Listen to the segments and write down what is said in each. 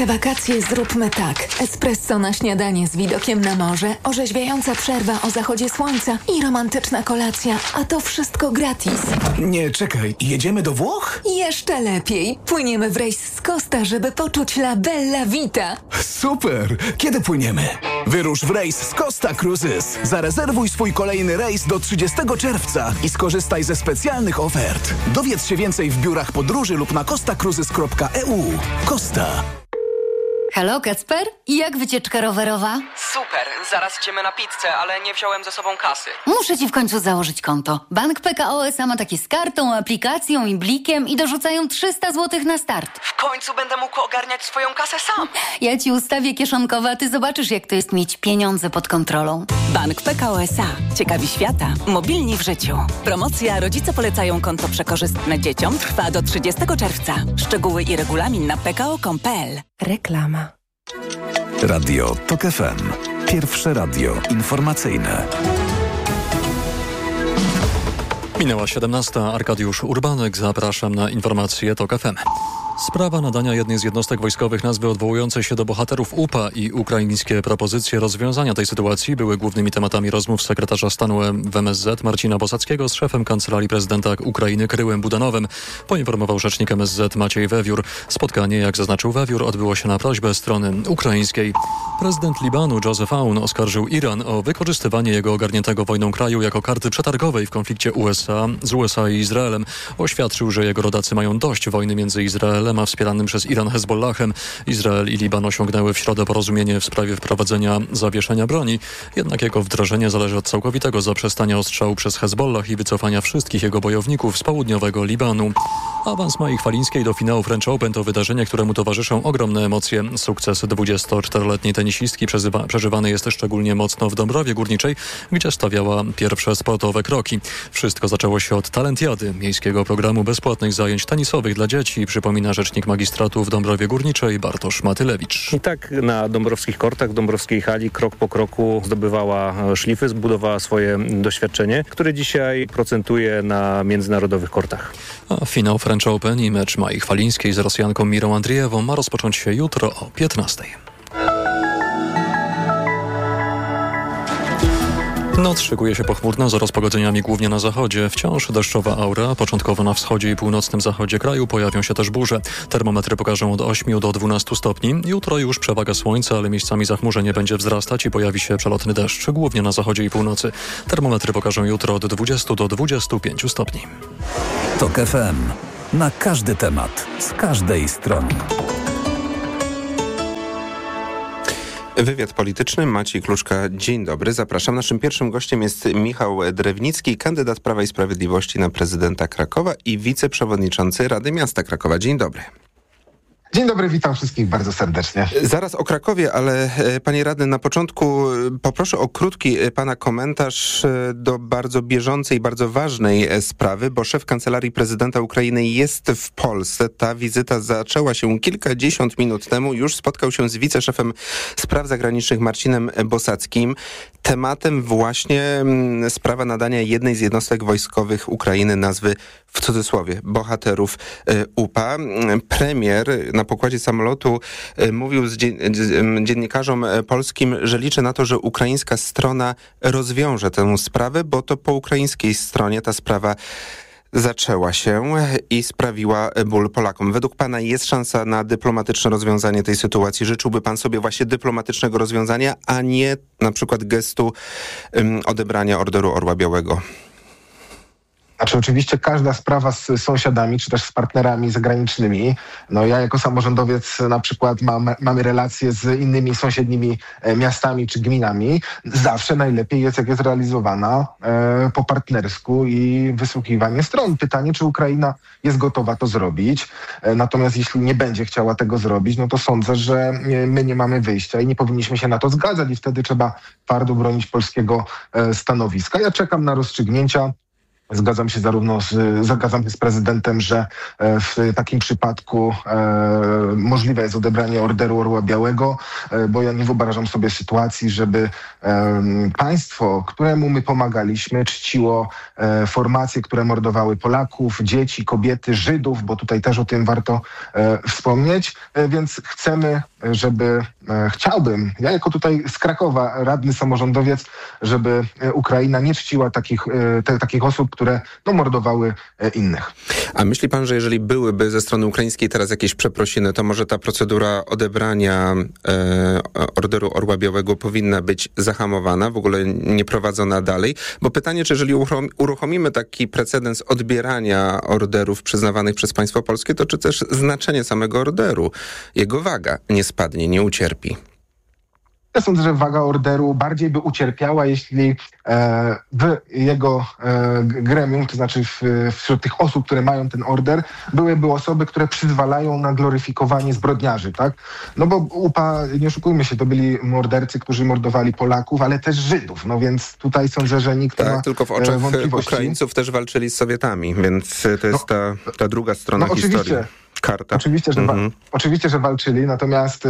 Te wakacje zróbmy tak. Espresso na śniadanie z widokiem na morze, orzeźwiająca przerwa o zachodzie słońca i romantyczna kolacja, a to wszystko gratis. Nie, czekaj, jedziemy do Włoch? Jeszcze lepiej. Płyniemy w rejs z Costa, żeby poczuć la bella vita. Super! Kiedy płyniemy? Wyrusz w rejs z Costa Cruises. Zarezerwuj swój kolejny rejs do 30 czerwca i skorzystaj ze specjalnych ofert. Dowiedz się więcej w biurach podróży lub na costacruises.eu. Costa. Halo, Kacper? Jak wycieczka rowerowa? Super, zaraz idziemy na pizzę, ale nie wziąłem ze sobą kasy. Muszę ci w końcu założyć konto. Bank PKO SA ma takie z kartą, aplikacją i blikiem i dorzucają 300 zł na start. W końcu będę mógł ogarniać swoją kasę sam. Ja ci ustawię kieszonkowe, a ty zobaczysz, jak to jest mieć pieniądze pod kontrolą. Bank PKO SA. Ciekawi świata. Mobilni w życiu. Promocja Rodzice polecają konto przekorzystne dzieciom trwa do 30 czerwca. Szczegóły i regulamin na pko.pl. Reklama. Radio TOK FM. Pierwsze radio informacyjne. Minęła 17. Arkadiusz Urbanek. Zapraszam na informacje TOK FM. Sprawa nadania jednej z jednostek wojskowych nazwy odwołującej się do bohaterów UPA i ukraińskie propozycje rozwiązania tej sytuacji były głównymi tematami rozmów sekretarza stanu w MSZ Marcina Bosackiego z szefem Kancelarii Prezydenta Ukrainy Kryłem Budanowem, poinformował rzecznik MSZ Maciej Wewiór. Spotkanie, jak zaznaczył Wewiór, odbyło się na prośbę strony ukraińskiej. Prezydent Libanu Joseph Aoun oskarżył Iran o wykorzystywanie jego ogarniętego wojną kraju jako karty przetargowej w konflikcie z USA i Izraelem. Oświadczył, że jego rodacy mają dość wojny między Izraelem a wspieranym przez Iran Hezbollahem. Izrael i Liban osiągnęły w środę porozumienie w sprawie wprowadzenia zawieszenia broni. Jednak jego wdrożenie zależy od całkowitego zaprzestania ostrzału przez Hezbollah i wycofania wszystkich jego bojowników z południowego Libanu. Awans Mai Chwalińskiej do finału French Open to wydarzenie, któremu towarzyszą ogromne emocje. Sukces 24-letniej tenisistki przeżywany jest szczególnie mocno w Dąbrowie Górniczej, gdzie stawiała pierwsze sportowe kroki. Wszystko zaczęło się od talentiady, miejskiego programu bezpłatnych zajęć tenisowych dla dzieci, przypomina rzecznik magistratu w Dąbrowie Górniczej Bartosz Matylewicz. I tak na dąbrowskich kortach, w dąbrowskiej hali krok po kroku zdobywała szlify, zbudowała swoje doświadczenie, które dzisiaj procentuje na międzynarodowych kortach. A finał French Open i mecz Mai Chwalińskiej z Rosjanką Mirą Andrijewą ma rozpocząć się jutro o 15:00. Noc szykuje się pochmurna z rozpogodzeniami głównie na zachodzie. Wciąż deszczowa aura. Początkowo na wschodzie i północnym zachodzie kraju pojawią się też burze. Termometry pokażą od 8 do 12 stopni. Jutro już przewaga słońca, ale miejscami zachmurzenie będzie wzrastać i pojawi się przelotny deszcz, głównie na zachodzie i północy. Termometry pokażą jutro od 20 do 25 stopni. TOK FM. Na każdy temat. Z każdej strony. Wywiad polityczny, Maciej Kluczka. Dzień dobry, zapraszam. Naszym pierwszym gościem jest Michał Drewnicki, kandydat Prawa i Sprawiedliwości na prezydenta Krakowa i wiceprzewodniczący Rady Miasta Krakowa. Dzień dobry. Dzień dobry, witam wszystkich bardzo serdecznie. Zaraz o Krakowie, ale panie radny, na początku poproszę o krótki pana komentarz do bardzo bieżącej, bardzo ważnej sprawy, bo szef Kancelarii Prezydenta Ukrainy jest w Polsce. Ta wizyta zaczęła się kilkadziesiąt minut temu. Już spotkał się z wiceszefem spraw zagranicznych Marcinem Bosackim. Tematem właśnie sprawa nadania jednej z jednostek wojskowych Ukrainy nazwy, w cudzysłowie, bohaterów UPA. Premier na pokładzie samolotu mówił z dziennikarzom polskim, że liczy na to, że ukraińska strona rozwiąże tę sprawę, bo to po ukraińskiej stronie ta sprawa zaczęła się i sprawiła ból Polakom. Według pana jest szansa na dyplomatyczne rozwiązanie tej sytuacji? Życzyłby pan sobie właśnie dyplomatycznego rozwiązania, a nie na przykład gestu odebrania Orderu Orła Białego? Znaczy oczywiście każda sprawa z sąsiadami, czy też z partnerami zagranicznymi, no ja jako samorządowiec na przykład mamy relacje z innymi sąsiednimi miastami czy gminami. Zawsze najlepiej jest, jak jest realizowana po partnersku i wysłuchiwanie stron. Pytanie, czy Ukraina jest gotowa to zrobić. Natomiast jeśli nie będzie chciała tego zrobić, no to sądzę, że my nie mamy wyjścia i nie powinniśmy się na to zgadzać i wtedy trzeba twardo bronić polskiego stanowiska. Ja czekam na rozstrzygnięcia Zgadzam się z prezydentem, że w takim przypadku możliwe jest odebranie Orderu Orła Białego, bo ja nie wyobrażam sobie sytuacji, żeby państwo, któremu my pomagaliśmy, czciło formacje, które mordowały Polaków, dzieci, kobiety, Żydów, bo tutaj też o tym warto wspomnieć, więc chciałbym, ja jako tutaj z Krakowa, radny samorządowiec, żeby Ukraina nie czciła takich osób, które mordowały innych. A myśli pan, że jeżeli byłyby ze strony ukraińskiej teraz jakieś przeprosiny, to może ta procedura odebrania Orderu Orła Białego powinna być zahamowana, w ogóle nie prowadzona dalej? Bo pytanie, czy jeżeli uruchomimy taki precedens odbierania orderów przyznawanych przez państwo polskie, to czy też znaczenie samego orderu, jego waga nie spadnie, nie ucierpi? Ja sądzę, że waga orderu bardziej by ucierpiała, jeśli w jego gremium, to znaczy wśród tych osób, które mają ten order, byłyby osoby, które przyzwalają na gloryfikowanie zbrodniarzy, tak? No bo UPA, nie oszukujmy się, to byli mordercy, którzy mordowali Polaków, ale też Żydów, no więc tutaj sądzę, że nikt nie ma tylko w oczach wątpliwości. Ukraińców też walczyli z Sowietami, więc to jest ta druga strona historii. Karta. Oczywiście, że walczyli, natomiast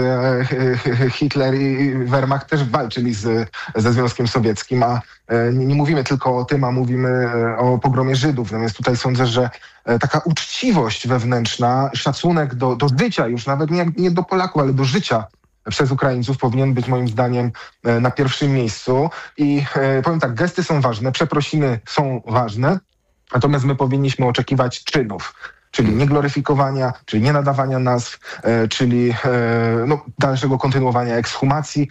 Hitler i Wehrmacht też walczyli ze Związkiem Sowieckim, a nie mówimy tylko o tym, a mówimy o pogromie Żydów. Natomiast tutaj sądzę, że taka uczciwość wewnętrzna, szacunek do życia już, nawet nie do Polaków, ale do życia przez Ukraińców powinien być moim zdaniem na pierwszym miejscu. I powiem tak, gesty są ważne, przeprosiny są ważne, natomiast my powinniśmy oczekiwać czynów. Czyli nie gloryfikowania, czyli nie nadawania nazw, czyli dalszego kontynuowania ekshumacji,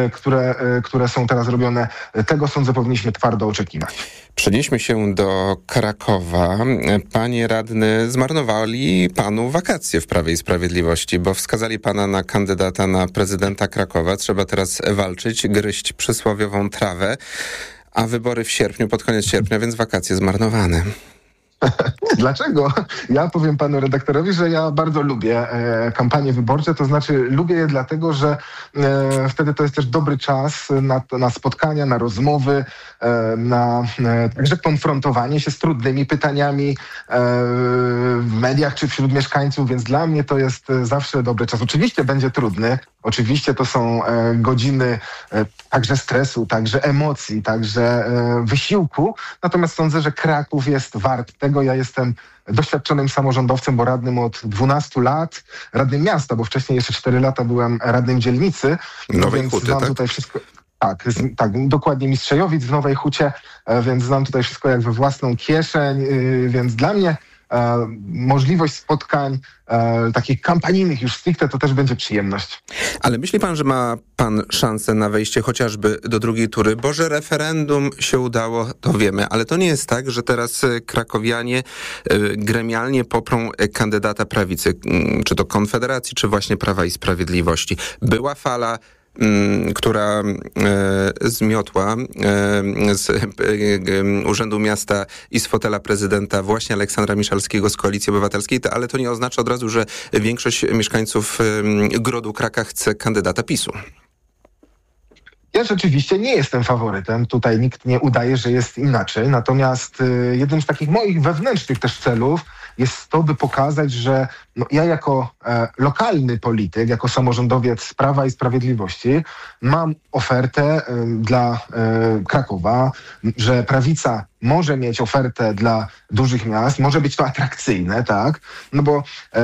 które są teraz robione. Tego, sądzę, powinniśmy twardo oczekiwać. Przenieśmy się do Krakowa. Panie radny, zmarnowali panu wakacje w Prawie i Sprawiedliwości, bo wskazali pana na kandydata na prezydenta Krakowa. Trzeba teraz walczyć, gryźć przysłowiową trawę, a wybory w sierpniu, pod koniec sierpnia, więc wakacje zmarnowane. Dlaczego? Ja powiem panu redaktorowi, że ja bardzo lubię kampanie wyborcze, to znaczy lubię je dlatego, że wtedy to jest też dobry czas na spotkania, na rozmowy, na także konfrontowanie się z trudnymi pytaniami w mediach czy wśród mieszkańców, więc dla mnie to jest zawsze dobry czas. Oczywiście będzie trudny, oczywiście to są godziny także stresu, także emocji, także wysiłku, natomiast sądzę, że Kraków jest wart tego. Ja jestem doświadczonym samorządowcem, bo radnym od 12 lat, radnym miasta, bo wcześniej jeszcze 4 lata byłem radnym dzielnicy. Nowej więc Huty, znam tak? tutaj wszystko. Tak, dokładnie Mistrzejowic w Nowej Hucie, więc znam tutaj wszystko jak we własną kieszeń, więc dla mnie możliwość spotkań takich kampanijnych już stricte to też będzie przyjemność. Ale myśli pan, że ma pan szansę na wejście chociażby do drugiej tury? Bo że referendum się udało, to wiemy, ale to nie jest tak, że teraz krakowianie gremialnie poprą kandydata prawicy, czy to Konfederacji, czy właśnie Prawa i Sprawiedliwości. Była fala, która zmiotła z Urzędu Miasta i z fotela prezydenta właśnie Aleksandra Miszalskiego z Koalicji Obywatelskiej, ale to nie oznacza od razu, że większość mieszkańców Grodu Kraka chce kandydata PiS-u. Ja rzeczywiście nie jestem faworytem. Tutaj nikt nie udaje, że jest inaczej. Natomiast jednym z takich moich wewnętrznych też celów jest to, by pokazać, że ja jako lokalny polityk, jako samorządowiec Prawa i Sprawiedliwości mam ofertę dla Krakowa, że prawica może mieć ofertę dla dużych miast, może być to atrakcyjne, tak? No bo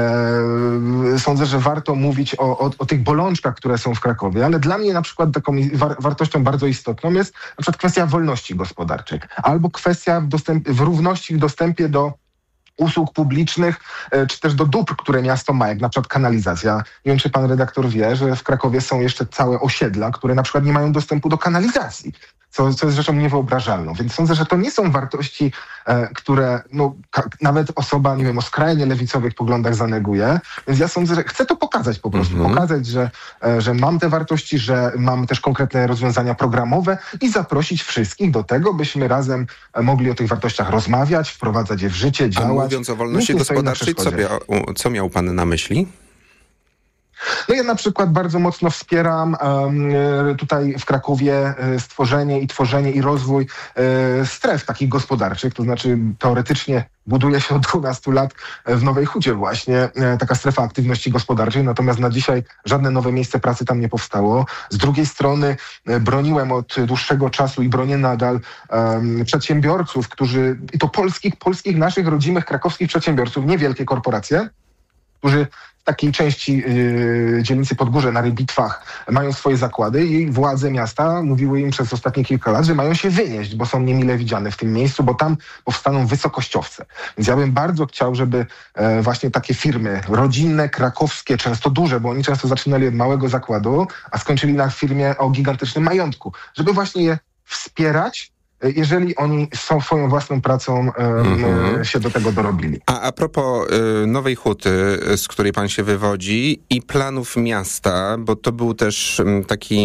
sądzę, że warto mówić o tych bolączkach, które są w Krakowie, ale dla mnie na przykład taką wartością bardzo istotną jest na przykład kwestia wolności gospodarczej albo kwestia w równości w dostępie do usług publicznych, czy też do dóbr, które miasto ma, jak na przykład kanalizacja. Nie wiem, czy pan redaktor wie, że w Krakowie są jeszcze całe osiedla, które na przykład nie mają dostępu do kanalizacji, co jest rzeczą niewyobrażalną. Więc sądzę, że to nie są wartości, które nawet osoba, nie wiem, o skrajnie lewicowych poglądach zaneguje. Więc ja sądzę, że chcę to pokazać po prostu. Pokazać, że mam te wartości, że mam też konkretne rozwiązania programowe i zaprosić wszystkich do tego, byśmy razem mogli o tych wartościach rozmawiać, wprowadzać je w życie, działać. A mówiąc o wolności gospodarczej, co miał pan na myśli? No ja na przykład bardzo mocno wspieram tutaj w Krakowie stworzenie i tworzenie i rozwój stref takich gospodarczych, to znaczy teoretycznie buduje się od 12 lat w Nowej Hucie właśnie taka strefa aktywności gospodarczej, natomiast na dzisiaj żadne nowe miejsce pracy tam nie powstało. Z drugiej strony broniłem od dłuższego czasu i bronię nadal przedsiębiorców, którzy, i to polskich naszych rodzimych krakowskich przedsiębiorców, niewielkie korporacje, którzy w takiej części dzielnicy Podgórze na Rybitwach mają swoje zakłady i władze miasta mówiły im przez ostatnie kilka lat, że mają się wynieść, bo są niemile widziane w tym miejscu, bo tam powstaną wysokościowce. Więc ja bym bardzo chciał, żeby właśnie takie firmy rodzinne, krakowskie, często duże, bo oni często zaczynali od małego zakładu, a skończyli na firmie o gigantycznym majątku, żeby właśnie je wspierać, jeżeli oni swoją własną pracą się do tego dorobili. A propos Nowej Huty, z której pan się wywodzi i planów miasta, bo to był też taki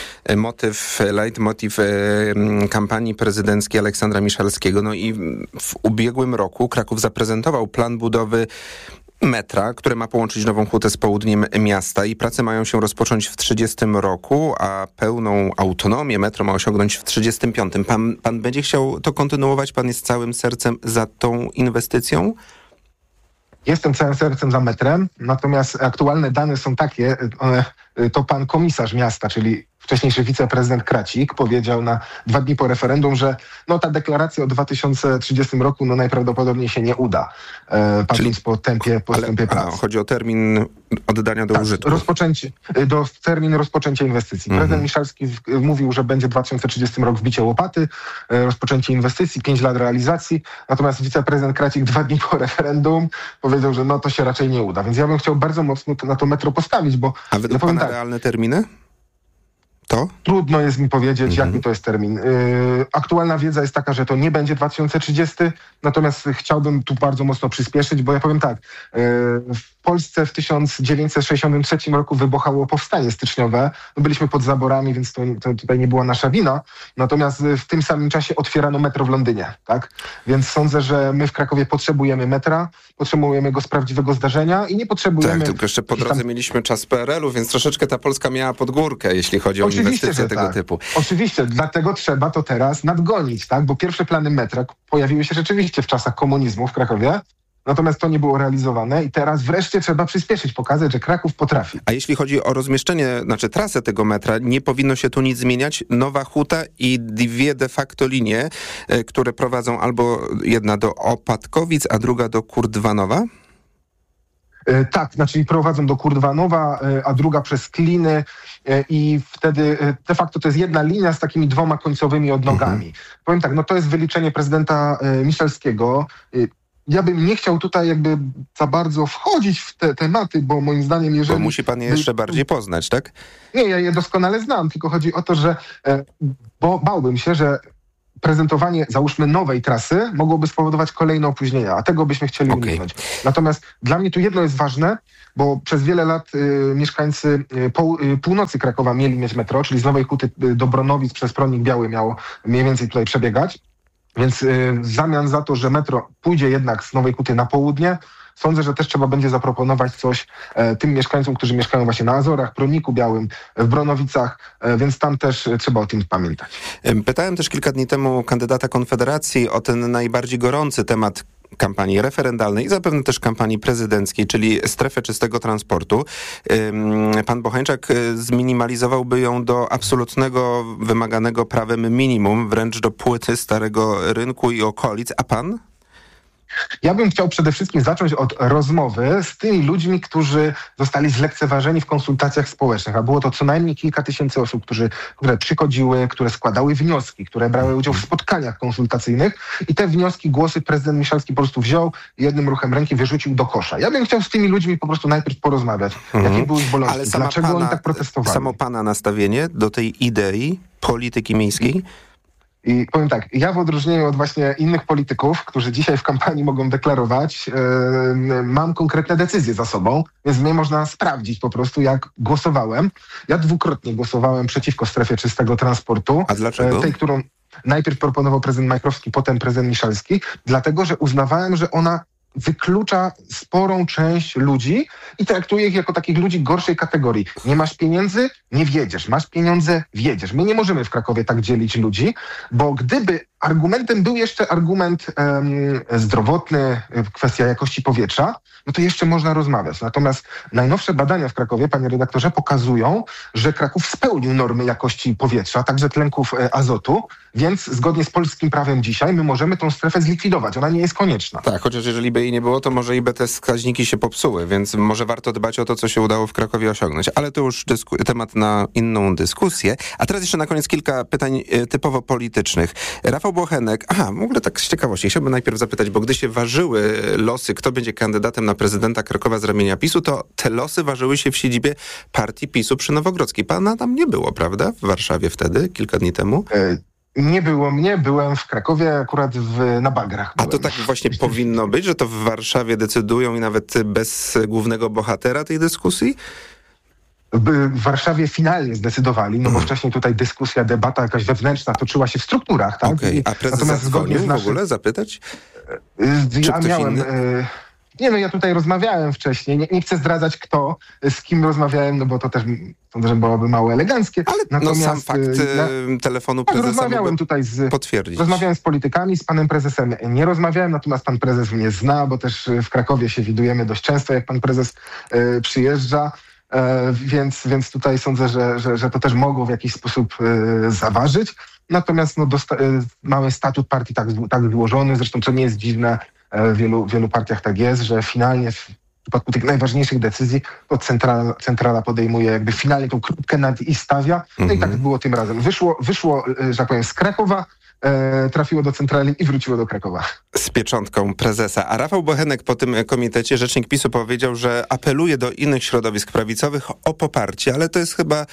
leitmotiv kampanii prezydenckiej Aleksandra Miszalskiego. No i w ubiegłym roku Kraków zaprezentował plan budowy metra, które ma połączyć Nową Hutę z południem miasta i prace mają się rozpocząć w 30 roku, a pełną autonomię metro ma osiągnąć w 35. Pan będzie chciał to kontynuować? Pan jest całym sercem za tą inwestycją? Jestem całym sercem za metrem, natomiast aktualne dane są takie, to pan komisarz miasta, czyli wcześniejszy wiceprezydent Kracik, powiedział na 2 dni po referendum, że ta deklaracja o 2030 roku najprawdopodobniej się nie uda, patrząc po tempie prac. Chodzi o termin oddania do użytku. Termin rozpoczęcia inwestycji. Prezydent Miszalski mówił, że będzie 2030 rok wbicie łopaty, rozpoczęcie inwestycji, 5 lat realizacji, natomiast wiceprezydent Kracik 2 dni po referendum powiedział, że to się raczej nie uda. Więc ja bym chciał bardzo mocno na to metro postawić, bo... A według pana realne terminy? To? Trudno jest mi powiedzieć, jaki to jest termin. Aktualna wiedza jest taka, że to nie będzie 2030, natomiast chciałbym tu bardzo mocno przyspieszyć, bo ja powiem tak, w Polsce w 1963 roku wybuchało powstanie styczniowe. Byliśmy pod zaborami, więc to tutaj nie była nasza wina. Natomiast w tym samym czasie otwierano metro w Londynie, tak? Więc sądzę, że my w Krakowie potrzebujemy metra, potrzebujemy go z prawdziwego zdarzenia i nie potrzebujemy... Tak, tylko jeszcze po drodze mieliśmy czas PRL-u, więc troszeczkę ta Polska miała pod górkę, jeśli chodzi o inwestycje tego typu. Oczywiście, dlatego trzeba to teraz nadgonić, tak? Bo pierwsze plany metra pojawiły się rzeczywiście w czasach komunizmu w Krakowie, natomiast to nie było realizowane i teraz wreszcie trzeba przyspieszyć, pokazać, że Kraków potrafi. A jeśli chodzi o rozmieszczenie, trasę tego metra, nie powinno się tu nic zmieniać? Nowa Huta i 2 de facto linie, które prowadzą albo jedna do Opatkowic, a druga do Kurdwanowa? Tak, prowadzą do Kurdwanowa, a druga przez Kliny i wtedy de facto to jest jedna linia z takimi 2 końcowymi odnogami. Powiem tak, to jest wyliczenie prezydenta Miszalskiego. Ja bym nie chciał tutaj jakby za bardzo wchodzić w te tematy, bo moim zdaniem, jeżeli... Bo musi pan je jeszcze bardziej poznać, tak? Nie, ja je doskonale znam, tylko chodzi o to, że bałbym się, że prezentowanie, załóżmy, nowej trasy mogłoby spowodować kolejne opóźnienia, a tego byśmy chcieli uniknąć. Natomiast dla mnie tu jedno jest ważne, bo przez wiele lat mieszkańcy północy Krakowa mieli mieć metro, czyli z Nowej Huty do Bronowic przez Pronik Biały miało mniej więcej tutaj przebiegać. Więc w zamian za to, że metro pójdzie jednak z Nowej Huty na południe, sądzę, że też trzeba będzie zaproponować coś tym mieszkańcom, którzy mieszkają właśnie na Azorach, Proniku Białym, w Bronowicach, więc tam też trzeba o tym pamiętać. Pytałem też kilka dni temu kandydata Konfederacji o ten najbardziej gorący temat kampanii referendalnej i zapewne też kampanii prezydenckiej, czyli strefę czystego transportu. Pan Bocheńczak zminimalizowałby ją do absolutnego, wymaganego prawem minimum, wręcz do płyty Starego Rynku i okolic. A pan? Ja bym chciał przede wszystkim zacząć od rozmowy z tymi ludźmi, którzy zostali zlekceważeni w konsultacjach społecznych, a było to co najmniej kilka tysięcy osób, które przychodziły, które składały wnioski, które brały udział w spotkaniach konsultacyjnych i te wnioski, głosy prezydent Miszalski po prostu wziął i jednym ruchem ręki wyrzucił do kosza. Ja bym chciał z tymi ludźmi po prostu najpierw porozmawiać, jakie były ich bolączki, dlaczego oni tak protestowali. Samo pana nastawienie do tej idei polityki miejskiej? I powiem tak, ja w odróżnieniu od właśnie innych polityków, którzy dzisiaj w kampanii mogą deklarować, mam konkretne decyzje za sobą, więc mnie można sprawdzić po prostu, jak głosowałem. Ja 2-krotnie głosowałem przeciwko strefie czystego transportu. A dlaczego? Tej, którą najpierw proponował prezydent Majchrowski, potem prezydent Miszalski, dlatego, że uznawałem, że ona wyklucza sporą część ludzi i traktuje ich jako takich ludzi gorszej kategorii. Nie masz pieniędzy? Nie wjedziesz. Masz pieniądze? Wjedziesz. My nie możemy w Krakowie tak dzielić ludzi, bo gdyby argumentem był jeszcze argument zdrowotny, kwestia jakości powietrza, no to jeszcze można rozmawiać. Natomiast najnowsze badania w Krakowie, panie redaktorze, pokazują, że Kraków spełnił normy jakości powietrza, także tlenków azotu, więc zgodnie z polskim prawem dzisiaj my możemy tą strefę zlikwidować. Ona nie jest konieczna. Tak, chociaż jeżeli by jej nie było, to może i by te wskaźniki się popsuły, więc może warto dbać o to, co się udało w Krakowie osiągnąć. Ale to już temat na inną dyskusję. A teraz jeszcze na koniec kilka pytań typowo politycznych. Rafał Bochenek, w ogóle tak z ciekawości, chciałbym najpierw zapytać, bo gdy się ważyły losy, kto będzie kandydatem na prezydenta Krakowa z ramienia PiS-u, to te losy ważyły się w siedzibie partii PiS-u przy Nowogrodzkiej. Pana tam nie było, prawda? W Warszawie wtedy, kilka dni temu. Nie było mnie, byłem w Krakowie akurat na Bagrach. A to tak właśnie powinno być, że to w Warszawie decydują i nawet bez głównego bohatera tej dyskusji? W Warszawie finalnie zdecydowali, no bo wcześniej tutaj dyskusja, debata jakaś wewnętrzna toczyła się w strukturach, tak? Okej. A prezes zadzwonił w ogóle zapytać? Ja miałem... ja tutaj rozmawiałem wcześniej. Nie chcę zdradzać z kim rozmawiałem, no bo to też sądzę, że byłoby mało eleganckie. Ale natomiast sam fakt telefonu prezesa rozmawiałem tutaj potwierdzić. Rozmawiałem z politykami, z panem prezesem nie rozmawiałem, natomiast pan prezes mnie zna, bo też w Krakowie się widujemy dość często, jak pan prezes przyjeżdża. Więc tutaj sądzę, że to też mogło w jakiś sposób zaważyć. Natomiast mamy statut partii tak wyłożony, zresztą to nie jest dziwne, w wielu partiach tak jest, że finalnie w przypadku tych najważniejszych decyzji to centrala podejmuje jakby finalnie tą kropkę nad i stawia. No i tak było tym razem. Wyszło, że tak powiem, z Krakowa, trafiło do centrali i wróciło do Krakowa. Z pieczątką prezesa. A Rafał Bochenek po tym komitecie, rzecznik PiS-u, powiedział, że apeluje do innych środowisk prawicowych o poparcie, ale to jest chyba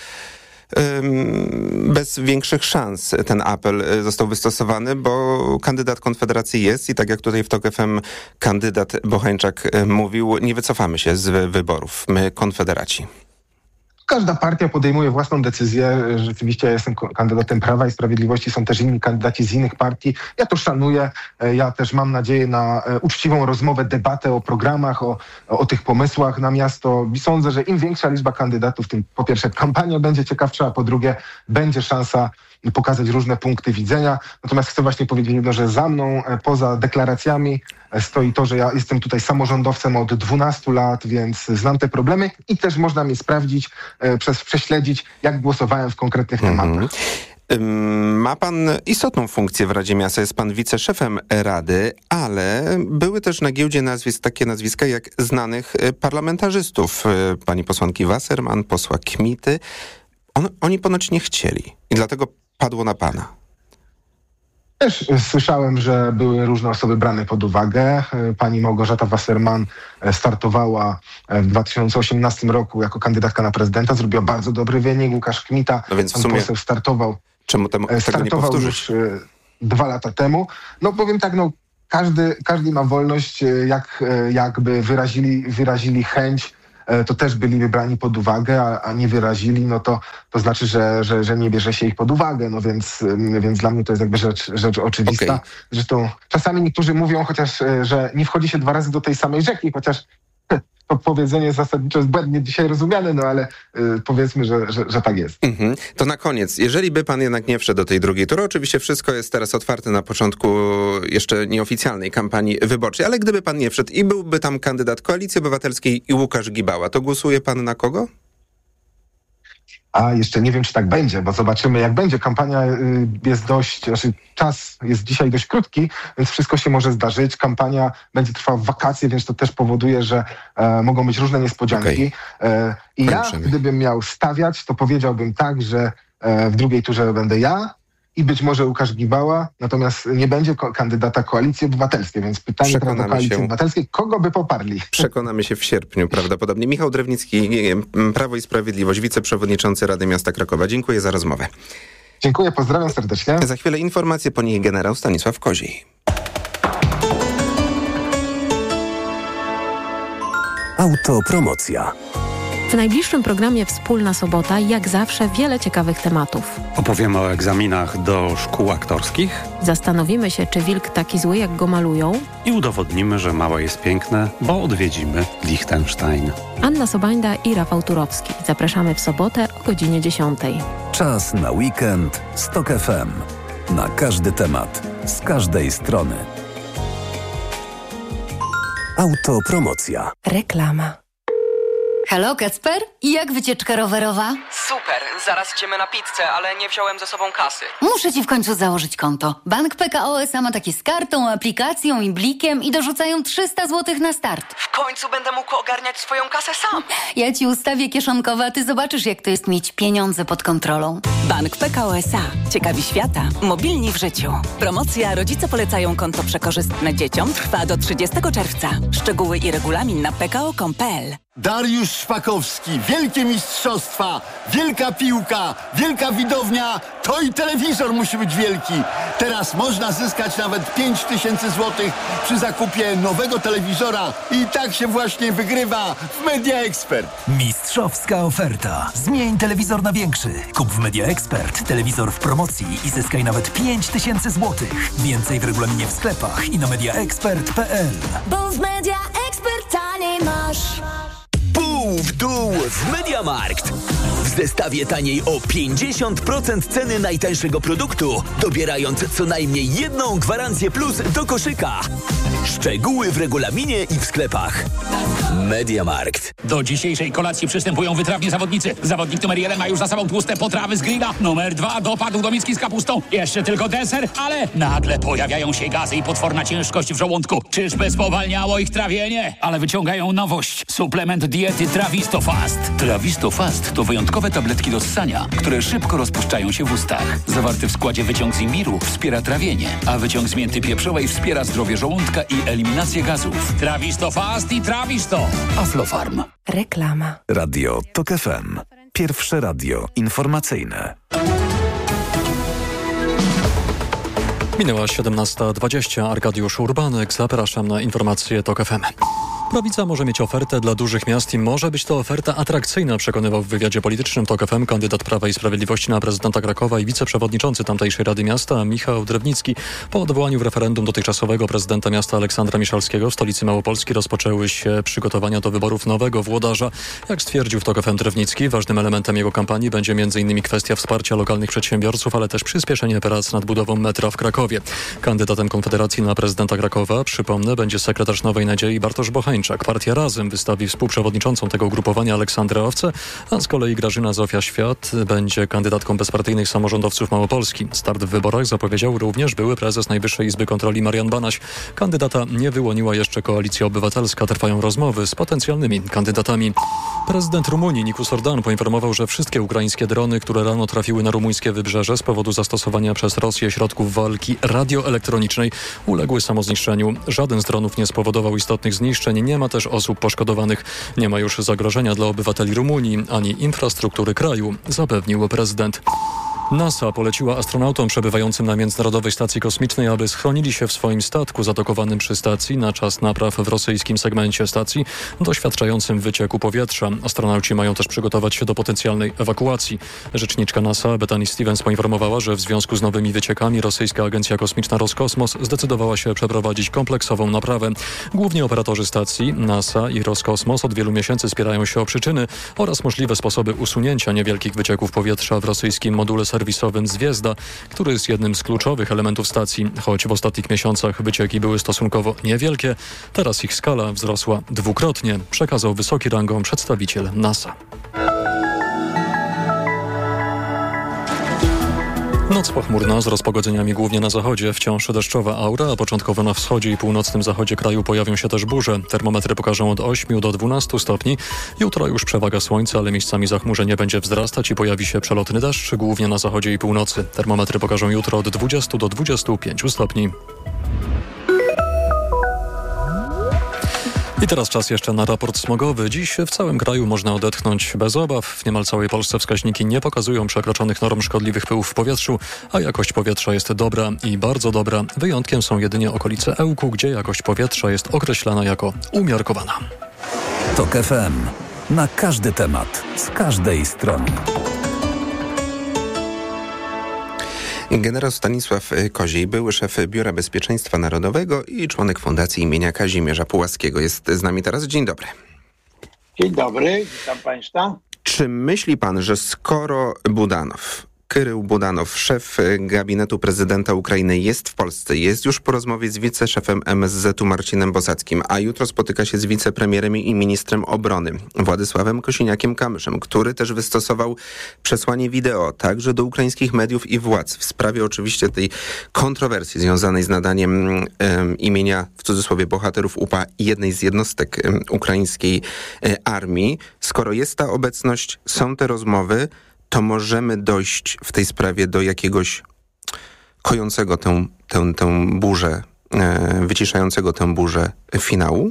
bez większych szans ten apel został wystosowany, bo kandydat Konfederacji jest i tak jak tutaj w TOK FM kandydat Bocheńczak mówił, nie wycofamy się z wyborów. My Konfederaci. Każda partia podejmuje własną decyzję. Rzeczywiście ja jestem kandydatem Prawa i Sprawiedliwości, są też inni kandydaci z innych partii. Ja to szanuję. Ja też mam nadzieję na uczciwą rozmowę, debatę o programach, o tych pomysłach na miasto. I sądzę, że im większa liczba kandydatów, tym po pierwsze kampania będzie ciekawsza, a po drugie będzie szansa pokazać różne punkty widzenia. Natomiast chcę właśnie powiedzieć jedno, że za mną, poza deklaracjami, stoi to, że ja jestem tutaj samorządowcem od 12 lat, więc znam te problemy i też można mnie sprawdzić, prześledzić, jak głosowałem w konkretnych tematach. Ma pan istotną funkcję w Radzie Miasta, jest pan wiceszefem Rady, ale były też na giełdzie takie nazwiska jak znanych parlamentarzystów. Pani posłanki Wasserman, posła Kmity. Oni ponoć nie chcieli i dlatego padło na pana. Też słyszałem, że były różne osoby brane pod uwagę. Pani Małgorzata Wasserman startowała w 2018 roku jako kandydatka na prezydenta. Zrobiła bardzo dobry wynik. Łukasz Kmita, no więc w sumie poseł, startował nie powtórzyć? Już 2 lata temu. No powiem tak, każdy ma wolność, jakby wyrazili chęć, to też byli wybrani pod uwagę, a nie wyrazili, no to znaczy, że nie bierze się ich pod uwagę, no więc dla mnie to jest jakby rzecz oczywista. Okay. Zresztą czasami niektórzy mówią chociaż, że nie wchodzi się 2 razy do tej samej rzeki, chociaż to powiedzenie zasadniczo jest błędnie dzisiaj rozumiane, no ale powiedzmy, że tak jest. To na koniec, jeżeli by pan jednak nie wszedł do tej drugiej tury, oczywiście wszystko jest teraz otwarte na początku jeszcze nieoficjalnej kampanii wyborczej, ale gdyby pan nie wszedł i byłby tam kandydat Koalicji Obywatelskiej i Łukasz Gibała, to głosuje pan na kogo? A jeszcze nie wiem, czy tak będzie, bo zobaczymy, jak będzie. Kampania jest czas jest dzisiaj dość krótki, więc wszystko się może zdarzyć. Kampania będzie trwała w wakacje, więc to też powoduje, że mogą być różne niespodzianki. I gdybym miał stawiać, to powiedziałbym tak, że w drugiej turze będę ja i być może Łukasz Gibała, natomiast nie będzie kandydata Koalicji Obywatelskiej, więc pytanie do Koalicji Obywatelskiej, kogo by poparli? Przekonamy się w sierpniu prawdopodobnie. Michał Drewnicki, Prawo i Sprawiedliwość, wiceprzewodniczący Rady Miasta Krakowa. Dziękuję za rozmowę. Dziękuję, pozdrawiam serdecznie. Za chwilę informacje, po nich generał Stanisław Koziej. Autopromocja. W najbliższym programie Wspólna Sobota, jak zawsze, wiele ciekawych tematów. Opowiemy o egzaminach do szkół aktorskich. Zastanowimy się, czy wilk taki zły, jak go malują. I udowodnimy, że małe jest piękne, bo odwiedzimy Liechtenstein. Anna Sobajda i Rafał Turowski. Zapraszamy w sobotę o godzinie 10. Czas na weekend z TOK FM. Na każdy temat, z każdej strony. Autopromocja. Reklama. Halo, Kacper? I jak wycieczka rowerowa? Super, zaraz idziemy na pizzę, ale nie wziąłem ze sobą kasy. Muszę ci w końcu założyć konto. Bank PKO SA ma takie z kartą, aplikacją i blikiem i dorzucają 300 zł na start. W końcu będę mógł ogarniać swoją kasę sam. Ja ci ustawię kieszonkowe, a ty zobaczysz, jak to jest mieć pieniądze pod kontrolą. Bank PKO SA. Ciekawi świata. Mobilni w życiu. Promocja Rodzice polecają konto przekorzystne dzieciom trwa do 30 czerwca. Szczegóły i regulamin na pko.pl. Dariusz Szpakowski, wielkie mistrzostwa, wielka piłka, wielka widownia, to i telewizor musi być wielki. Teraz można zyskać nawet 5000 zł przy zakupie nowego telewizora i tak się właśnie wygrywa w Media Expert. Mistrzowska oferta. Zmień telewizor na większy. Kup w Media Expert telewizor w promocji i zyskaj nawet 5000 zł. Więcej w regulaminie w sklepach i na mediaexpert.pl. Bo w Media Expert taniej masz. Pół w dół w MediaMarkt. W zestawie taniej o 50% ceny najtańszego produktu, dobierając co najmniej jedną gwarancję plus do koszyka. Szczegóły w regulaminie i w sklepach. MediaMarkt. Do dzisiejszej kolacji przystępują wytrawni zawodnicy. Zawodnik numer 1 ma już za sobą tłuste potrawy z grilla. Numer 2 dopadł do miski z kapustą. Jeszcze tylko deser, ale nagle pojawiają się gazy i potworna ciężkość w żołądku. Czyżby spowalniało ich trawienie? Ale wyciągają nowość. Suplement diety Travistofast. Travistofast to wyjątkowe tabletki do ssania, które szybko rozpuszczają się w ustach. Zawarty w składzie wyciąg z imbiru wspiera trawienie, a wyciąg z mięty pieprzowej wspiera zdrowie żołądka i eliminację gazów. Travistofast i Travisto. Aflofarm. Reklama. Radio TOK FM. Pierwsze radio informacyjne. Minęła 17:20. Arkadiusz Urbanek. Zapraszam na informacje TOK FM. Prawica może mieć ofertę dla dużych miast i może być to oferta atrakcyjna, przekonywał w wywiadzie politycznym TOK FM kandydat Prawa i Sprawiedliwości na prezydenta Krakowa i wiceprzewodniczący tamtejszej Rady Miasta Michał Drewnicki. Po odwołaniu w referendum dotychczasowego prezydenta miasta Aleksandra Miszalskiego w stolicy Małopolski rozpoczęły się przygotowania do wyborów nowego włodarza. Jak stwierdził w TOK FM Drewnicki, ważnym elementem jego kampanii będzie m.in. kwestia wsparcia lokalnych przedsiębiorców, ale też przyspieszenie prac nad budową metra w Krakowie. Kandydatem Konfederacji na prezydenta Krakowa, przypomnę, będzie sekretarz Nowej Nadziei Bartosz Bocheńczak. Partia Razem wystawi współprzewodniczącą tego ugrupowania Aleksandrę Owcę, a z kolei Grażyna Zofia-Świat będzie kandydatką bezpartyjnych samorządowców Małopolski. Start w wyborach zapowiedział również były prezes Najwyższej Izby Kontroli Marian Banaś. Kandydata nie wyłoniła jeszcze Koalicja Obywatelska. Trwają rozmowy z potencjalnymi kandydatami. Prezydent Rumunii Nikus Ordan poinformował, że wszystkie ukraińskie drony, które rano trafiły na rumuńskie wybrzeże z powodu zastosowania przez Rosję środków walki radioelektronicznej, uległy samozniszczeniu. Żaden z dronów nie spowodował istotnych zniszczeń. Nie ma też osób poszkodowanych. Nie ma już zagrożenia dla obywateli Rumunii ani infrastruktury kraju, zapewnił prezydent. NASA poleciła astronautom przebywającym na Międzynarodowej Stacji Kosmicznej, aby schronili się w swoim statku zadokowanym przy stacji na czas napraw w rosyjskim segmencie stacji doświadczającym wycieku powietrza. Astronauci mają też przygotować się do potencjalnej ewakuacji. Rzeczniczka NASA Bethany Stevens poinformowała, że w związku z nowymi wyciekami rosyjska agencja kosmiczna Roskosmos zdecydowała się przeprowadzić kompleksową naprawę. Główni operatorzy stacji NASA i Roskosmos od wielu miesięcy spierają się o przyczyny oraz możliwe sposoby usunięcia niewielkich wycieków powietrza w rosyjskim module serwisowym Zwiezda, który jest jednym z kluczowych elementów stacji. Choć w ostatnich miesiącach wycieki były stosunkowo niewielkie, teraz ich skala wzrosła dwukrotnie, przekazał wysoki rangą przedstawiciel NASA. Noc pochmurna z rozpogodzeniami głównie na zachodzie, wciąż deszczowa aura, a początkowo na wschodzie i północnym zachodzie kraju pojawią się też burze. Termometry pokażą od 8 do 12 stopni. Jutro już przewaga słońca, ale miejscami zachmurzenie będzie wzrastać i pojawi się przelotny deszcz, głównie na zachodzie i północy. Termometry pokażą jutro od 20 do 25 stopni. I teraz czas jeszcze na raport smogowy. Dziś w całym kraju można odetchnąć bez obaw. W niemal całej Polsce wskaźniki nie pokazują przekroczonych norm szkodliwych pyłów w powietrzu, a jakość powietrza jest dobra i bardzo dobra. Wyjątkiem są jedynie okolice Ełku, gdzie jakość powietrza jest określana jako umiarkowana. TOK FM. Na każdy temat, z każdej strony. Generał Stanisław Koziej, były szef Biura Bezpieczeństwa Narodowego i członek Fundacji imienia Kazimierza Pułaskiego, jest z nami teraz. Dzień dobry. Dzień dobry, witam państwa. Czy myśli pan, że skoro Kyrył Budanow, szef gabinetu prezydenta Ukrainy, jest w Polsce, jest już po rozmowie z wiceszefem MSZ-u Marcinem Bosackim, a jutro spotyka się z wicepremierem i ministrem obrony Władysławem Kosiniakiem-Kamyszem, który też wystosował przesłanie wideo także do ukraińskich mediów i władz w sprawie oczywiście tej kontrowersji związanej z nadaniem imienia, w cudzysłowie, bohaterów UPA jednej z jednostek ukraińskiej armii. Skoro jest ta obecność, są te rozmowy, to możemy dojść w tej sprawie do jakiegoś kojącego tę burzę, wyciszającego tę burzę finału?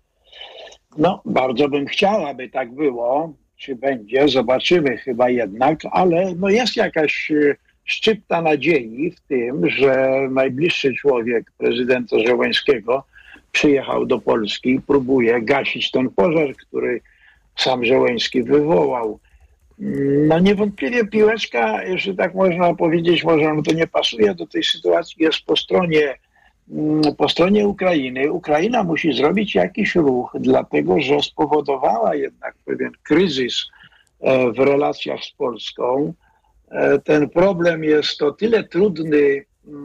No, bardzo bym chciał, aby tak było. Czy będzie? Zobaczymy chyba jednak, ale no jest jakaś szczypta nadziei w tym, że najbliższy człowiek prezydenta Zełenskiego przyjechał do Polski i próbuje gasić ten pożar, który sam Zełenski wywołał. No niewątpliwie piłeczka, jeśli tak można powiedzieć, może to nie pasuje do tej sytuacji, jest po stronie Ukrainy. Ukraina musi zrobić jakiś ruch, dlatego że spowodowała jednak pewien kryzys w relacjach z Polską. Ten problem jest o tyle trudny,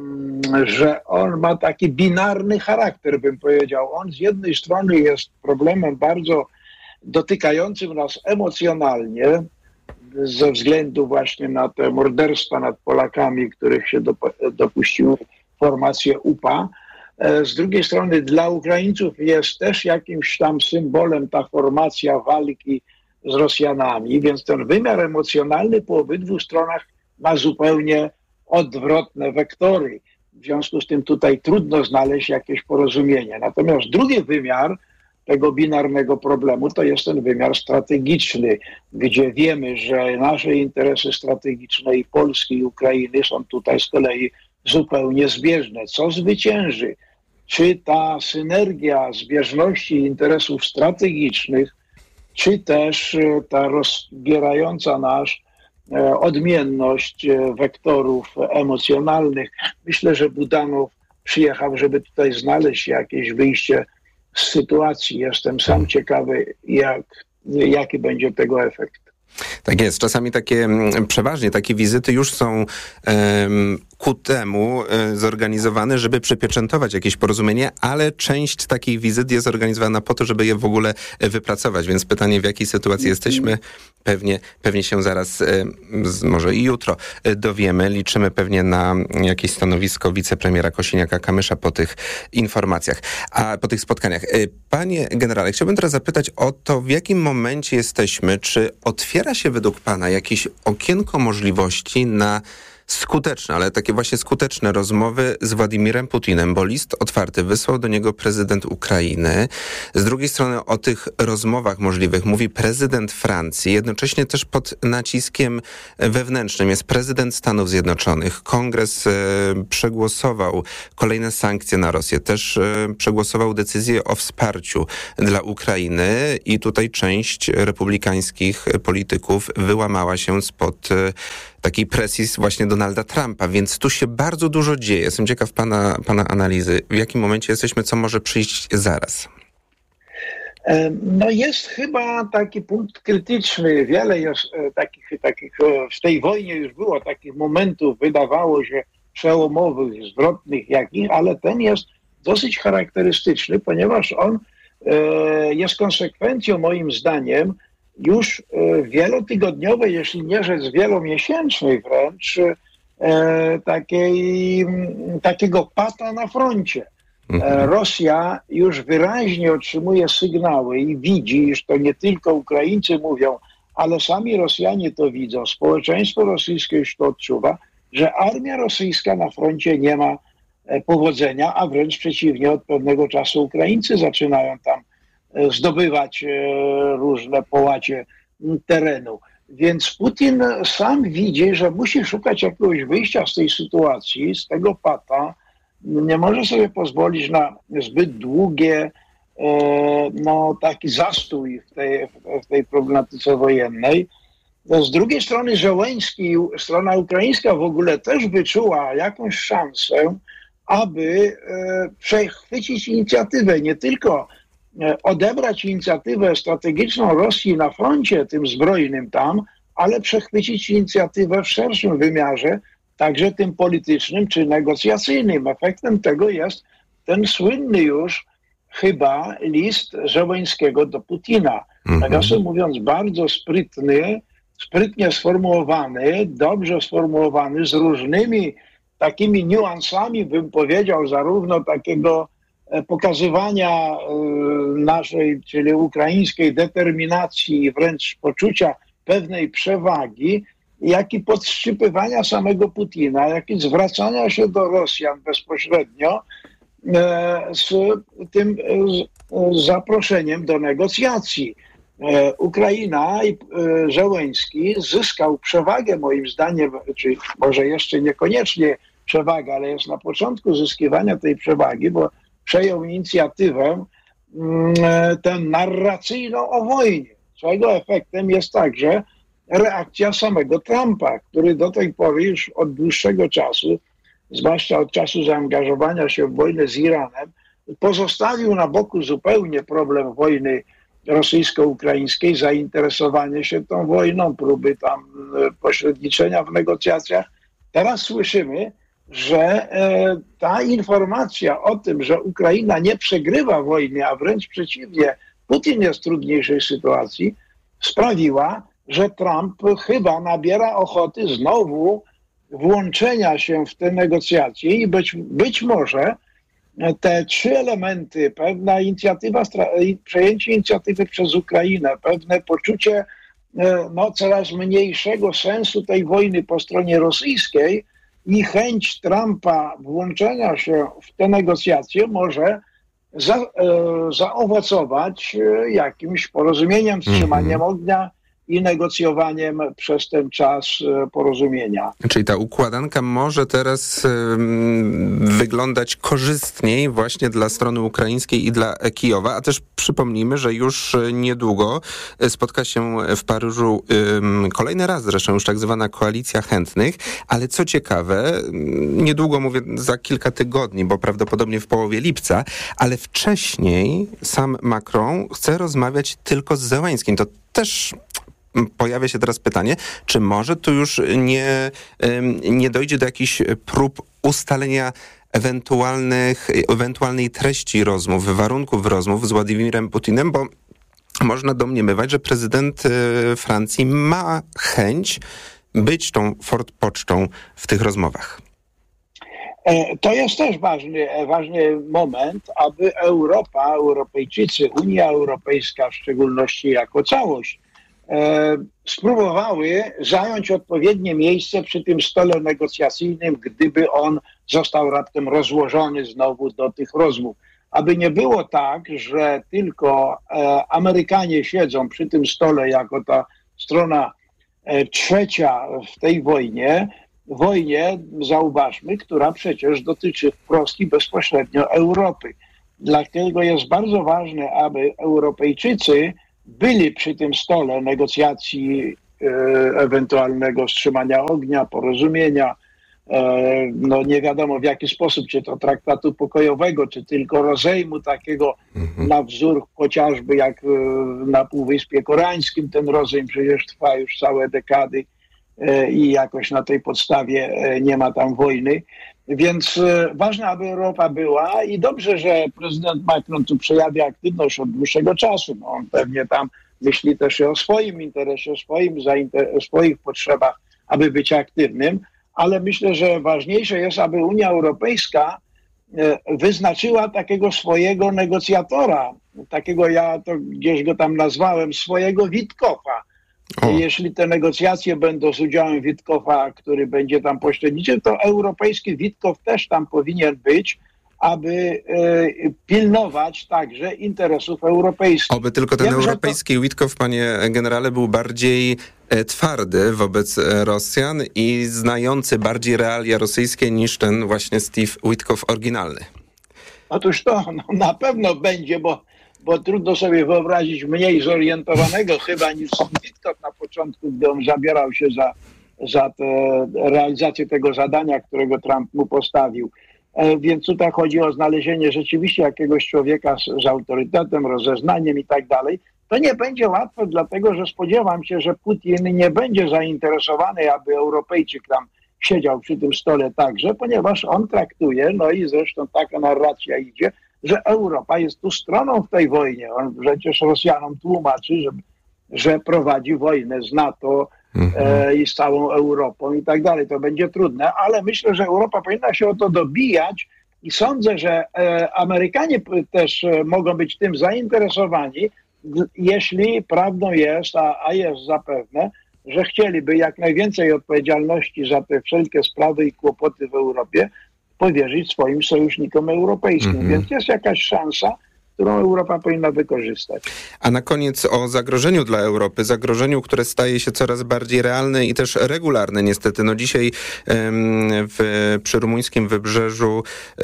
że on ma taki binarny charakter, bym powiedział. On z jednej strony jest problemem bardzo dotykającym nas emocjonalnie, ze względu właśnie na te morderstwa nad Polakami, których się dopuściły formacje UPA. Z drugiej strony dla Ukraińców jest też jakimś tam symbolem ta formacja walki z Rosjanami, więc ten wymiar emocjonalny po obydwu stronach ma zupełnie odwrotne wektory. W związku z tym tutaj trudno znaleźć jakieś porozumienie. Natomiast drugi wymiar tego binarnego problemu to jest ten wymiar strategiczny, gdzie wiemy, że nasze interesy strategiczne i Polski i Ukrainy są tutaj z kolei zupełnie zbieżne. Co zwycięży? Czy ta synergia zbieżności interesów strategicznych, czy też ta rozbierająca nas odmienność wektorów emocjonalnych? Myślę, że Budanow przyjechał, żeby tutaj znaleźć jakieś wyjście z sytuacji. Jestem sam ciekawy, jaki będzie tego efekt. Tak jest. Czasami przeważnie takie wizyty już są ku temu zorganizowane, żeby przypieczętować jakieś porozumienie, ale część takich wizyt jest zorganizowana po to, żeby je w ogóle wypracować. Więc pytanie, w jakiej sytuacji jesteśmy, pewnie się zaraz, może i jutro dowiemy. Liczymy pewnie na jakieś stanowisko wicepremiera Kosiniaka-Kamysza po tych informacjach, a po tych spotkaniach. Panie generale, chciałbym teraz zapytać o to, w jakim momencie jesteśmy, czy otwiera się według pana jakieś okienko możliwości na skuteczne, ale takie właśnie skuteczne rozmowy z Władimirem Putinem, bo list otwarty wysłał do niego prezydent Ukrainy. Z drugiej strony o tych rozmowach możliwych mówi prezydent Francji, jednocześnie też pod naciskiem wewnętrznym jest prezydent Stanów Zjednoczonych. Kongres przegłosował kolejne sankcje na Rosję, też przegłosował decyzję o wsparciu dla Ukrainy i tutaj część republikańskich polityków wyłamała się spod takiej presji właśnie Donalda Trumpa, więc tu się bardzo dużo dzieje. Jestem ciekaw pana analizy. W jakim momencie jesteśmy, co może przyjść zaraz? No jest chyba taki punkt krytyczny. Wiele jest takich w tej wojnie już było takich momentów, wydawało się przełomowych, zwrotnych ale ten jest dosyć charakterystyczny, ponieważ on jest konsekwencją moim zdaniem już wielotygodniowej, jeśli nie rzec wielomiesięcznej wręcz, takiego pata na froncie. Rosja już wyraźnie otrzymuje sygnały i widzi, iż to nie tylko Ukraińcy mówią, ale sami Rosjanie to widzą, społeczeństwo rosyjskie już to odczuwa, że armia rosyjska na froncie nie ma powodzenia, a wręcz przeciwnie, od pewnego czasu Ukraińcy zaczynają tam zdobywać różne połacie terenu. Więc Putin sam widzi, że musi szukać jakiegoś wyjścia z tej sytuacji, z tego pata. Nie może sobie pozwolić na zbyt długie taki zastój w tej problematyce wojennej. Z drugiej strony Zełenski, strona ukraińska w ogóle też wyczuła jakąś szansę, aby przechwycić inicjatywę, nie tylko odebrać inicjatywę strategiczną Rosji na froncie tym zbrojnym tam, ale przechwycić inicjatywę w szerszym wymiarze, także tym politycznym czy negocjacyjnym. Efektem tego jest ten słynny już chyba list Zełenskiego do Putina. Nawiasem mówiąc, bardzo sprytnie sformułowany, dobrze sformułowany, z różnymi takimi niuansami, bym powiedział, zarówno takiego pokazywania naszej, czyli ukraińskiej determinacji i wręcz poczucia pewnej przewagi, jak i podszczypywania samego Putina, jak i zwracania się do Rosjan bezpośrednio z tym zaproszeniem do negocjacji. Ukraina i Zełenski zyskał przewagę, moim zdaniem, czy może jeszcze niekoniecznie przewagę, ale jest na początku zyskiwania tej przewagi, bo przejął inicjatywę tę narracyjną o wojnie, czego efektem jest także reakcja samego Trumpa, który do tej pory już od dłuższego czasu, zwłaszcza od czasu zaangażowania się w wojnę z Iranem, pozostawił na boku zupełnie problem wojny rosyjsko-ukraińskiej, zainteresowanie się tą wojną, próby tam pośredniczenia w negocjacjach. Teraz słyszymy, że ta informacja o tym, że Ukraina nie przegrywa wojny, a wręcz przeciwnie, Putin jest w trudniejszej sytuacji, sprawiła, że Trump chyba nabiera ochoty znowu włączenia się w te negocjacje i być może te trzy elementy, pewna inicjatywa, przejęcie inicjatywy przez Ukrainę, pewne poczucie coraz mniejszego sensu tej wojny po stronie rosyjskiej i chęć Trumpa włączenia się w te negocjacje może zaowocować jakimś porozumieniem, wstrzymaniem ognia i negocjowaniem przez ten czas porozumienia. Czyli ta układanka może teraz wyglądać korzystniej właśnie dla strony ukraińskiej i dla Kijowa, a też przypomnijmy, że już niedługo spotka się w Paryżu kolejny raz zresztą już tak zwana koalicja chętnych, ale co ciekawe, niedługo mówię za kilka tygodni, bo prawdopodobnie w połowie lipca, ale wcześniej sam Macron chce rozmawiać tylko z Zełenskim. To też pojawia się teraz pytanie, czy może tu już nie dojdzie do jakichś prób ustalenia ewentualnej treści rozmów, warunków rozmów z Władimirem Putinem, bo można domniemywać, że prezydent Francji ma chęć być tą forpocztą w tych rozmowach. To jest też ważny moment, aby Europejczycy, Unia Europejska w szczególności jako całość, spróbowały zająć odpowiednie miejsce przy tym stole negocjacyjnym, gdyby on został raptem rozłożony znowu do tych rozmów. Aby nie było tak, że tylko Amerykanie siedzą przy tym stole jako ta strona trzecia w tej wojnie, zauważmy, która przecież dotyczy wprost i bezpośrednio Europy. Dlatego jest bardzo ważne, aby Europejczycy byli przy tym stole negocjacji, ewentualnego wstrzymania ognia, porozumienia, nie wiadomo w jaki sposób, czy to traktatu pokojowego, czy tylko rozejmu takiego na wzór chociażby jak na Półwyspie Koreańskim. Ten rozejm przecież trwa już całe dekady i jakoś na tej podstawie nie ma tam wojny. Więc ważne, aby Europa była i dobrze, że prezydent Macron tu przejawia aktywność od dłuższego czasu. On pewnie tam myśli też o swoim interesie, o swoich potrzebach, aby być aktywnym, ale myślę, że ważniejsze jest, aby Unia Europejska wyznaczyła takiego swojego negocjatora, takiego, ja to gdzieś go tam nazwałem, swojego Witkowa. Jeśli te negocjacje będą z udziałem Witkowa, który będzie tam pośrednikiem, to europejski Witkow też tam powinien być, aby pilnować także interesów europejskich. Oby tylko ten europejski Witkow, panie generale, był bardziej twardy wobec Rosjan i znający bardziej realia rosyjskie niż ten właśnie Steve Witkow oryginalny. Otóż to na pewno będzie, bo bo trudno sobie wyobrazić mniej zorientowanego chyba niż Witkow na początku, gdy on zabierał się za realizację tego zadania, którego Trump mu postawił. Więc tutaj chodzi o znalezienie rzeczywiście jakiegoś człowieka z autorytetem, rozeznaniem i tak dalej. To nie będzie łatwe, dlatego że spodziewam się, że Putin nie będzie zainteresowany, aby Europejczyk tam siedział przy tym stole także, ponieważ on traktuje, no i zresztą taka narracja idzie, że Europa jest tu stroną w tej wojnie. On przecież Rosjanom tłumaczy, że prowadzi wojnę z NATO i z całą Europą i tak dalej. To będzie trudne, ale myślę, że Europa powinna się o to dobijać i sądzę, że Amerykanie też mogą być tym zainteresowani, jeśli prawdą jest, a jest zapewne, że chcieliby jak najwięcej odpowiedzialności za te wszelkie sprawy i kłopoty w Europie powierzyć swoim sojusznikom europejskim. Więc jest jakaś szansa, którą Europa powinna wykorzystać. A na koniec o zagrożeniu dla Europy, zagrożeniu, które staje się coraz bardziej realne i też regularne niestety. No dzisiaj przy rumuńskim wybrzeżu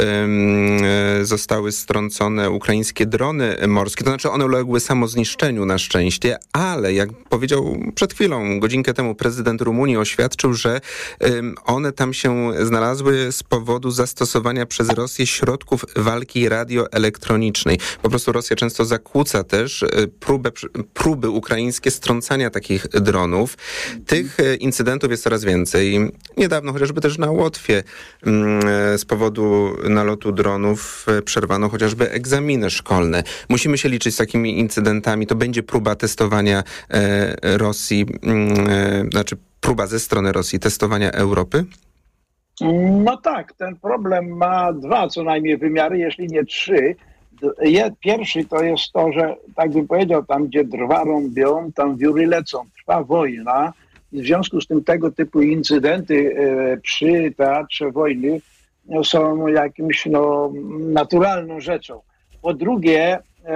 zostały strącone ukraińskie drony morskie, to znaczy one uległy samozniszczeniu na szczęście, ale jak powiedział przed chwilą, godzinkę temu prezydent Rumunii oświadczył, że one tam się znalazły z powodu zastosowania przez Rosję środków walki radioelektronicznej. Po prostu Rosja często zakłóca też próby ukraińskie strącania takich dronów. Tych incydentów jest coraz więcej. Niedawno chociażby też na Łotwie z powodu nalotu dronów przerwano chociażby egzaminy szkolne. Musimy się liczyć z takimi incydentami. To będzie próba testowania Rosji, znaczy próba ze strony Rosji testowania Europy? No tak, ten problem ma dwa co najmniej wymiary, jeśli nie trzy. Pierwszy to jest to, że tak bym powiedział, tam gdzie drwa rąbią, tam wióry lecą. Trwa wojna i w związku z tym tego typu incydenty przy teatrze wojny są jakimś naturalną rzeczą. Po drugie,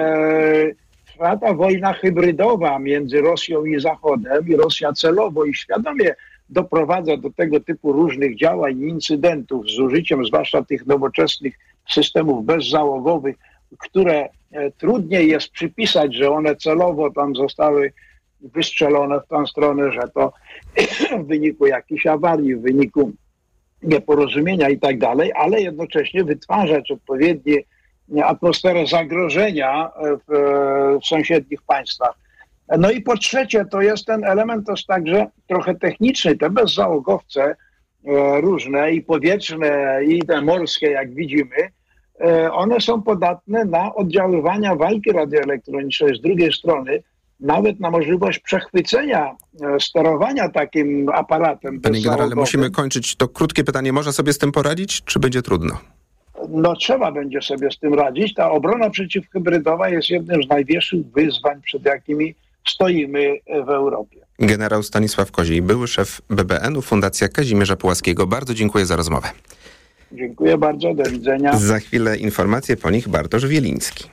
trwa ta wojna hybrydowa między Rosją i Zachodem i Rosja celowo i świadomie doprowadza do tego typu różnych działań i incydentów z użyciem zwłaszcza tych nowoczesnych systemów bezzałogowych, które trudniej jest przypisać, że one celowo tam zostały wystrzelone w tą stronę, że to w wyniku jakiejś awarii, w wyniku nieporozumienia i tak dalej, ale jednocześnie wytwarzać odpowiednią atmosferę zagrożenia w sąsiednich państwach. No i po trzecie, to jest ten element też także trochę techniczny, te bezzałogowce różne i powietrzne i te morskie, jak widzimy, one są podatne na oddziaływania walki radioelektronicznej. Z drugiej strony nawet na możliwość przechwycenia, sterowania takim aparatem. Panie generale, musimy kończyć. To krótkie pytanie. Można sobie z tym poradzić, czy będzie trudno? No trzeba będzie sobie z tym radzić. Ta obrona przeciwhybrydowa jest jednym z największych wyzwań, przed jakimi stoimy w Europie. Generał Stanisław Koziej, były szef BBN-u, Fundacja Kazimierza Pułaskiego. Bardzo dziękuję za rozmowę. Dziękuję bardzo, do widzenia. Za chwilę informacje, po nich Bartosz Wieliński.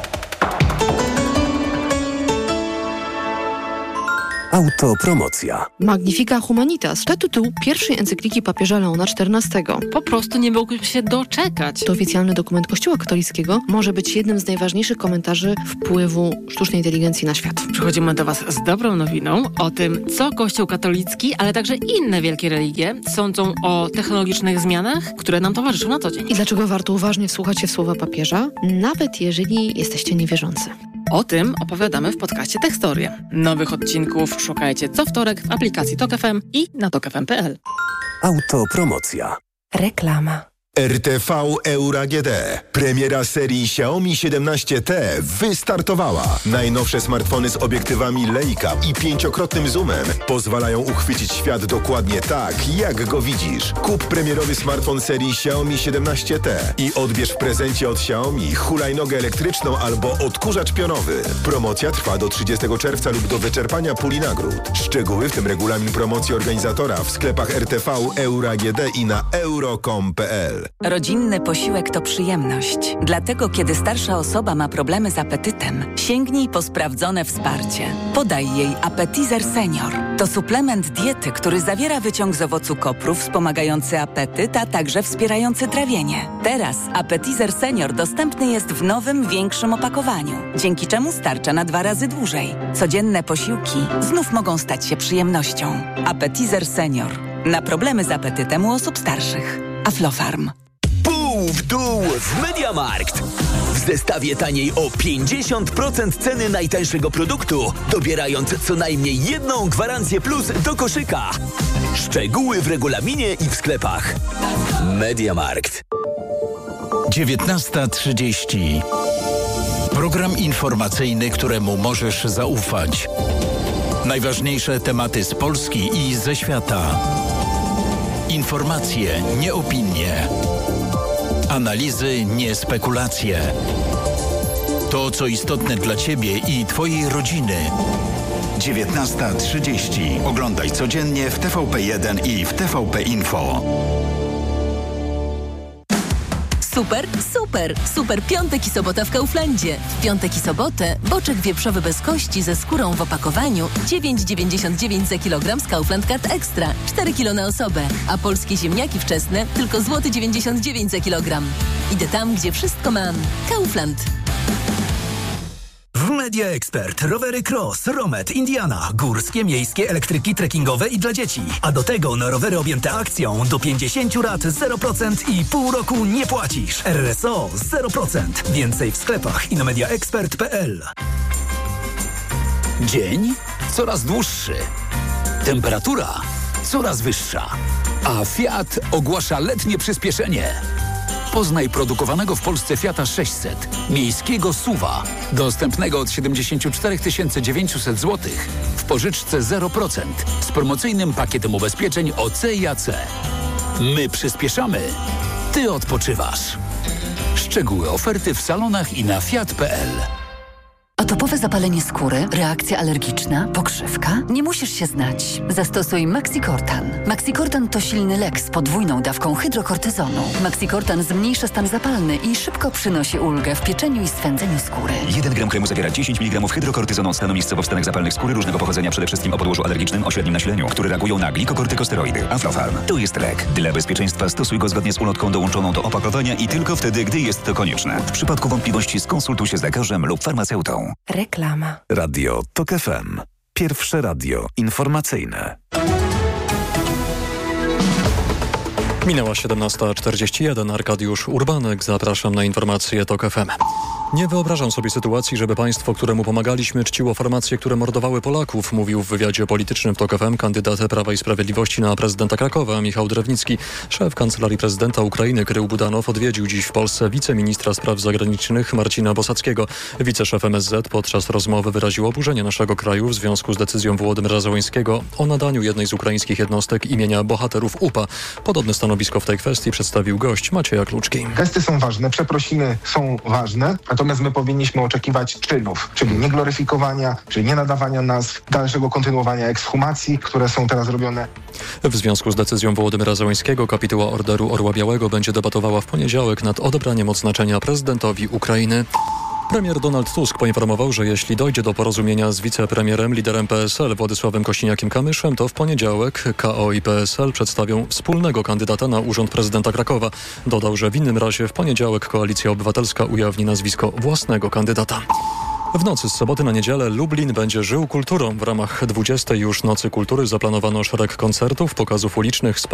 Autopromocja. Magnifica Humanitas to tytuł pierwszej encykliki papieża Leona XIV. Po prostu nie mógłbym się doczekać. To oficjalny dokument Kościoła katolickiego może być jednym z najważniejszych komentarzy wpływu sztucznej inteligencji na świat. Przychodzimy do Was z dobrą nowiną o tym, co Kościół katolicki, ale także inne wielkie religie sądzą o technologicznych zmianach, które nam towarzyszą na co dzień. I dlaczego warto uważnie wsłuchać się w słowa papieża, nawet jeżeli jesteście niewierzący. O tym opowiadamy w podcaście Tekstoria. Nowych odcinków szukajcie co wtorek w aplikacji TOK FM i na tokfm.pl. Autopromocja. Reklama. RTV Euro AGD. Premiera serii Xiaomi 17T wystartowała. Najnowsze smartfony z obiektywami Leica i 5-krotnym zoomem pozwalają uchwycić świat dokładnie tak, jak go widzisz. Kup premierowy smartfon serii Xiaomi 17T i odbierz w prezencie od Xiaomi hulajnogę elektryczną albo odkurzacz pionowy. Promocja trwa do 30 czerwca lub do wyczerpania puli nagród. Szczegóły, w tym regulamin promocji organizatora, w sklepach RTV, Euro AGD i na euro.com.pl. tefovp.pl. Rodzinny posiłek to przyjemność. Dlatego, kiedy starsza osoba ma problemy z apetytem, sięgnij po sprawdzone wsparcie. Podaj jej Appetizer Senior. To suplement diety, który zawiera wyciąg z owocu kopru wspomagający apetyt, a także wspierający trawienie. Teraz Appetizer Senior dostępny jest w nowym, większym opakowaniu, dzięki czemu starcza na 2 razy dłużej. Codzienne posiłki znów mogą stać się przyjemnością. Appetizer Senior. Na problemy z apetytem u osób starszych. Aflofarm. Pół w dół w MediaMarkt. W zestawie taniej o 50% ceny najtańszego produktu, dobierając co najmniej jedną gwarancję plus do koszyka. Szczegóły w regulaminie i w sklepach. MediaMarkt. 19:30. Program informacyjny, któremu możesz zaufać. Najważniejsze tematy z Polski i ze świata. Informacje, nie opinie. Analizy, nie spekulacje. To, co istotne dla Ciebie i Twojej rodziny. 19:30. Oglądaj codziennie w TVP1 i w TVP Info. Super, super! Super piątek i sobota w Kauflandzie. W piątek i sobotę boczek wieprzowy bez kości ze skórą w opakowaniu 9,99 za kilogram z Kaufland Card Extra. 4 kilo na osobę. A polskie ziemniaki wczesne tylko złoty 99 za kilogram. Idę tam, gdzie wszystko mam. Kaufland. W Media Expert rowery Cross, Romet, Indiana, górskie, miejskie, elektryki, trekkingowe i dla dzieci. A do tego na rowery objęte akcją do 50 rat 0% i pół roku nie płacisz. RSO 0%. Więcej w sklepach i na mediaexpert.pl. Dzień coraz dłuższy. Temperatura coraz wyższa. A Fiat ogłasza letnie przyspieszenie. Poznaj produkowanego w Polsce Fiata 600, miejskiego SUV-a, dostępnego od 74 900 zł, w pożyczce 0%, z promocyjnym pakietem ubezpieczeń OC i AC. My przyspieszamy, Ty odpoczywasz. Szczegóły oferty w salonach i na fiat.pl. Atopowe zapalenie skóry, reakcja alergiczna, pokrzywka? Nie musisz się znać. Zastosuj Maxicortan. Maxicortan to silny lek z podwójną dawką hydrokortyzonu. Maxicortan zmniejsza stan zapalny i szybko przynosi ulgę w pieczeniu i swędzeniu skóry. 1 gram kremu zawiera 10 mg hydrokortyzonu od stanu miejscowo w stanach zapalnych skóry różnego pochodzenia, przede wszystkim o podłożu alergicznym o średnim nasileniu, które reagują na glikokortykosteroidy. Aflofarm. To jest lek. Dla bezpieczeństwa stosuj go zgodnie z ulotką dołączoną do opakowania i tylko wtedy, gdy jest to konieczne. W przypadku wątpliwości skonsultuj się z lekarzem lub farmaceutą. Reklama. Radio TOK FM. Pierwsze radio informacyjne. Minęła 17:41. Arkadiusz Urbanek. Zapraszam na informacje TOK FM. Nie wyobrażam sobie sytuacji, żeby państwo, któremu pomagaliśmy, czciło formacje, które mordowały Polaków, mówił w wywiadzie politycznym w TOK FM kandydat Prawa i Sprawiedliwości na prezydenta Krakowa Michał Drewnicki. Szef Kancelarii Prezydenta Ukrainy Krył Budanow odwiedził dziś w Polsce wiceministra spraw zagranicznych Marcina Bosackiego. Wiceszef MSZ podczas rozmowy wyraził oburzenie naszego kraju w związku z decyzją Wołodymyra Zełenskiego o nadaniu jednej z ukraińskich jednostek imienia bohaterów UPA. Podobne stanowisko w tej kwestii przedstawił gość Macieja Kluczki. Gesty są ważne, przeprosiny są ważne, natomiast my powinniśmy oczekiwać czynów, czyli nie gloryfikowania, czyli nie nadawania nazw, dalszego kontynuowania ekshumacji, które są teraz robione. W związku z decyzją Wołodymyra Zełenskiego kapituła Orderu Orła Białego będzie debatowała w poniedziałek nad odebraniem odznaczenia prezydentowi Ukrainy. Premier Donald Tusk poinformował, że jeśli dojdzie do porozumienia z wicepremierem, liderem PSL Władysławem Kosiniakiem-Kamyszem, to w poniedziałek KO i PSL przedstawią wspólnego kandydata na urząd prezydenta Krakowa. Dodał, że w innym razie w poniedziałek Koalicja Obywatelska ujawni nazwisko własnego kandydata. W nocy z soboty na niedzielę Lublin będzie żył kulturą. W ramach 20. już Nocy Kultury zaplanowano szereg koncertów, pokazów ulicznych,